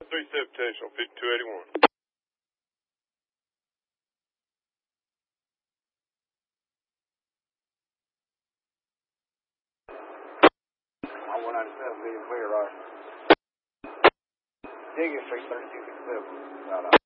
37 on 5281. I'm 197 being clear, right? Digging Street 3267.